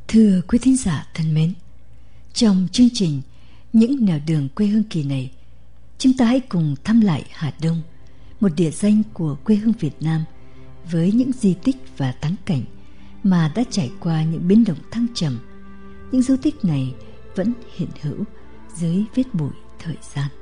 Thưa quý thính giả thân mến, trong chương trình Những nẻo đường quê hương kỳ này, chúng ta hãy cùng thăm lại Hà Đông, một địa danh của quê hương Việt Nam với những di tích và thắng cảnh mà đã trải qua những biến động thăng trầm. Những dấu tích này vẫn hiện hữu dưới vết bụi thời gian.